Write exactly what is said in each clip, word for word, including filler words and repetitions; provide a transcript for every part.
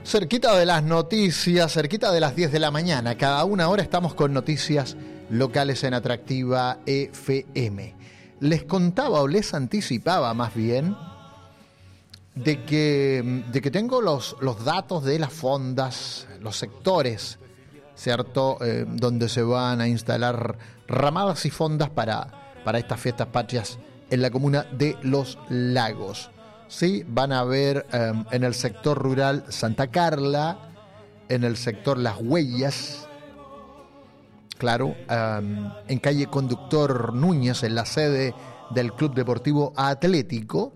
Cerquita de las noticias, cerquita de las diez de la mañana, cada una hora estamos con noticias locales en Atractiva F M. Les contaba o les anticipaba más bien de que, de que tengo los, los datos de las fondas, los sectores, ¿cierto? Eh, donde se van a instalar ramadas y fondas para, para estas fiestas patrias en la comuna de Los Lagos. Sí, van a ver eh, en el sector rural Santa Carla, en el sector Las Huellas, claro, eh, en calle Conductor Núñez, en la sede del Club Deportivo Atlético,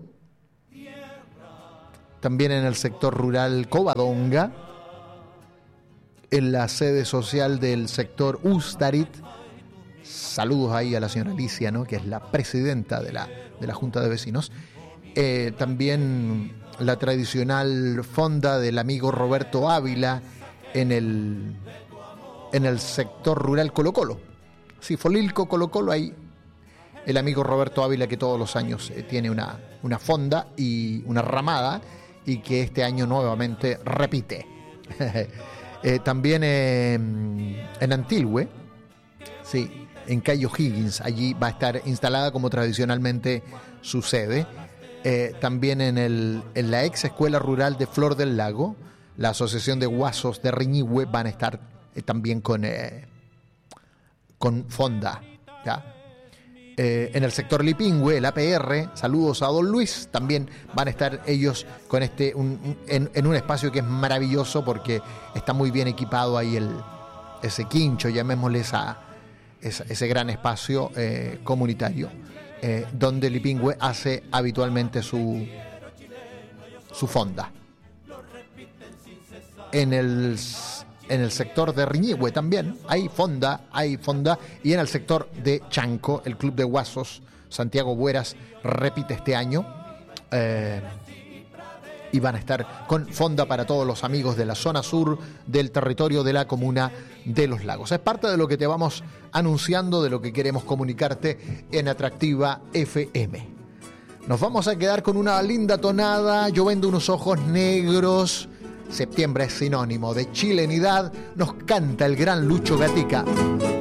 también en el sector rural Covadonga, en la sede social del sector Ustarit. Saludos ahí a la señora Alicia, ¿no?, que es la presidenta de la, de la Junta de Vecinos. Eh, también la tradicional fonda del amigo Roberto Ávila en el, en el sector rural Colo Colo. Sí, Folilco, Colo Colo, ahí el amigo Roberto Ávila, que todos los años eh, tiene una, una fonda y una ramada, y que este año nuevamente repite. eh, también eh, en Antilhue, sí, en calle O'Higgins, allí va a estar instalada como tradicionalmente sucede. Eh, también en, el, en la ex escuela rural de Flor del Lago, la Asociación de Guasos de Riñihue van a estar eh, también con, eh, con fonda, ¿ya? Eh, en el sector Lipingüe, el A P R, saludos a Don Luis, también van a estar ellos con este un, un, en, en un espacio que es maravilloso porque está muy bien equipado ahí el, ese quincho, llamémosle esa, esa, ese gran espacio eh, comunitario. Eh, donde Lipingüe hace habitualmente su su fonda. En el, en el sector de Riñihue también hay fonda, hay fonda, y en el sector de Chanco, el Club de Guasos Santiago Bueras repite este año, eh, y van a estar con fonda para todos los amigos de la zona sur del territorio de la comuna de Los Lagos. Es parte de lo que te vamos anunciando, de lo que queremos comunicarte en Atractiva F M. Nos vamos a quedar con una linda tonada, Yo vendo unos ojos negros. Septiembre es sinónimo de chilenidad. Nos canta el gran Lucho Gatica.